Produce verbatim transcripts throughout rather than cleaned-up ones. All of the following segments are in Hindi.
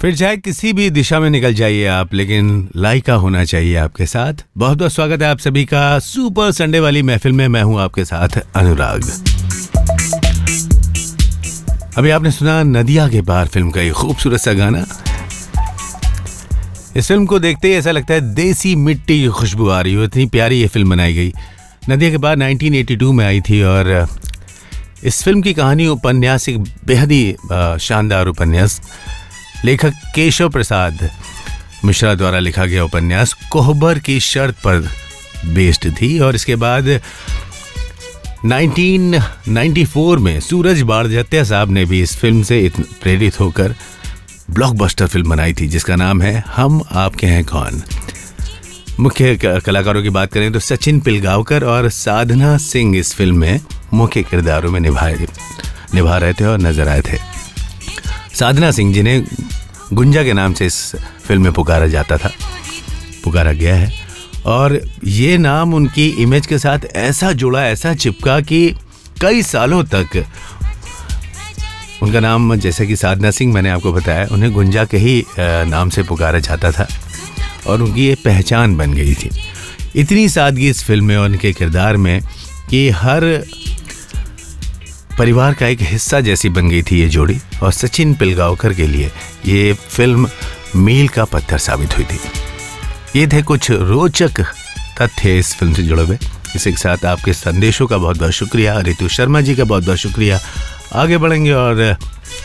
फिर चाहे किसी भी दिशा में निकल जाइए आप, लेकिन लाइका होना चाहिए आपके साथ। बहुत बहुत स्वागत है आप सभी का सुपर संडे वाली महफिल में। मैं हूं आपके साथ अनुराग। अभी आपने सुना नदिया के पार फिल्म का एक खूबसूरत सा गाना। इस फिल्म को देखते ही ऐसा लगता है देसी मिट्टी की खुशबू आ रही हो, इतनी प्यारी ये फिल्म बनाई गई। नदिया के पार नाइनटीन एटी टू में आई थी और इस फिल्म की कहानी उपन्यास एक बेहद ही शानदार उपन्यास, लेखक केशव प्रसाद मिश्रा द्वारा लिखा गया उपन्यास कोहबर की शर्त पर बेस्ड थी। और इसके बाद नाइनटीन नाइंटी फोर में सूरज बाड़जत्या साहब ने भी इस फिल्म से प्रेरित होकर ब्लॉकबस्टर फिल्म बनाई थी जिसका नाम है हम आपके हैं कौन। मुख्य कलाकारों की बात करें तो सचिन पिलगांवकर और साधना सिंह इस फिल्म में मुख्य किरदारों में निभाए निभा रहे थे और नजर आए थे। साधना सिंह जिन्हें गुंजा के नाम से इस फिल्म में पुकारा जाता था, पुकारा गया है, और ये नाम उनकी इमेज के साथ ऐसा जुड़ा, ऐसा चिपका कि कई सालों तक उनका नाम, जैसे कि साधना सिंह मैंने आपको बताया, उन्हें गुंजा के ही नाम से पुकारा जाता था और उनकी ये पहचान बन गई थी। इतनी सादगी इस फिल्म में और उनके किरदार में कि हर परिवार का एक हिस्सा जैसी बन गई थी ये जोड़ी। और सचिन पिलगांवकर के लिए ये फिल्म मील का पत्थर साबित हुई थी। ये थे कुछ रोचक तथ्य इस फिल्म से जुड़े हुए। इसी के साथ आपके संदेशों का बहुत बहुत शुक्रिया। रितु शर्मा जी का बहुत बहुत शुक्रिया। आगे बढ़ेंगे और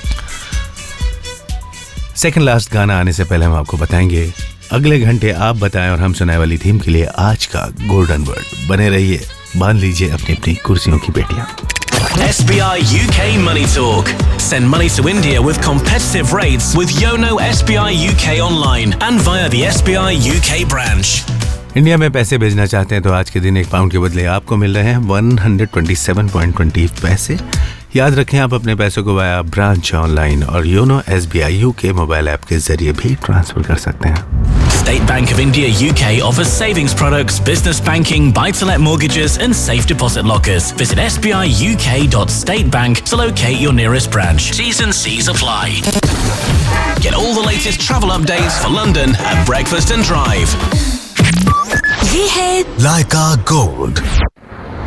सेकंड लास्ट गाना आने से पहले हम आपको बताएंगे अगले घंटे आप बताएं और हम सुनाए वाली थीम के लिए आज का गोल्डन वर्ड। बने रहिए, बांध लीजिए अपनी अपनी कुर्सियों की पेटियां। S B I U K Money Talk. Send money to India with competitive rates with Yono S B I U K online and via the S B I U K branch. India में पैसे भेजना चाहते हैं तो आज के दिन एक पाउंड के बदले आपको मिल रहे हैं one hundred twenty seven point two zero पैसे। याद रखें आप अपने पैसों को वाया ब्रांच ऑनलाइन और YONO S B I you के मोबाइल ऐप के जरिए भी ट्रांसफर कर सकते हैं। State Bank of India U K offers savings products, business banking, buy-to-let mortgages and safe deposit lockers. Visit s b i u k dot state bank to locate your nearest branch. T's and C's apply. Get all the latest travel updates for London at Breakfast and Drive. ये है Laika Gold।